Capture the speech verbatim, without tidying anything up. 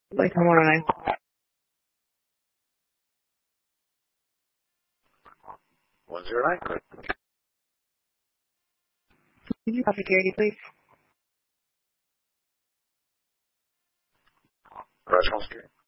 Like one oh nine. one zero nine, correct. Can you have security, please? Garage home security.